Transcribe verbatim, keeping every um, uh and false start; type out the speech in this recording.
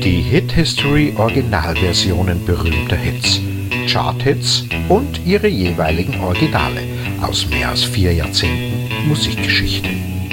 Die Hit History Originalversionen berühmter Hits, Charthits und ihre jeweiligen Originale aus mehr als vier Jahrzehnten Musikgeschichte.